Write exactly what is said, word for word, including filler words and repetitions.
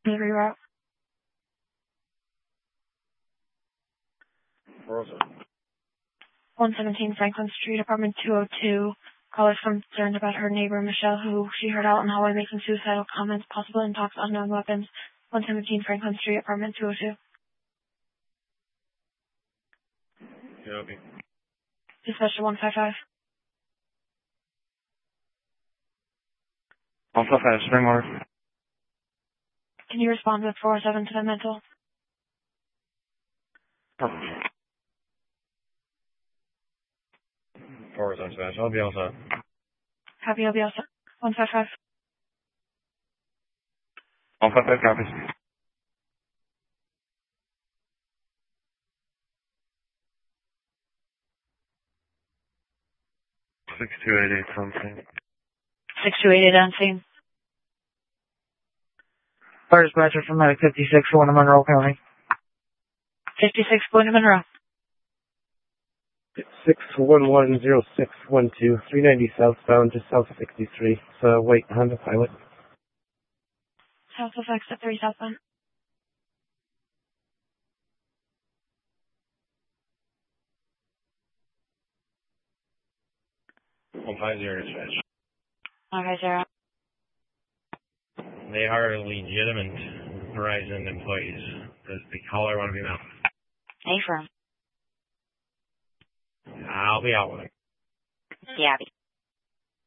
reroute. four oh seven. one seventeen Franklin Street, apartment two oh two. Caller concerned about her neighbor, Michelle, who she heard out in the hallway making suicidal comments, possible intox, unknown weapons. one seventeen Franklin Street, apartment two oh two. Yeah, okay. Dispatcher one five five. one five five, spring order. Can you respond with four oh seven to the mental? Perfect. four oh seven, Smash. I'll be all set. Copy, I'll be all set. one five five. one five five copies. six two eight eight something. six two eight eight on scene. Fire dispatcher from Medic fifty-six, going to Monroe County. fifty-six, going to Monroe. six one one zero six one two, three ninety southbound, just south of sixty-three. It's a white Honda Pilot. South of exit three southbound. one five zero, Dispatch. Okay, Sarah. They are legitimate Verizon employees. Does the caller want to be mounted? A firm. I'll be out with him. Yeah,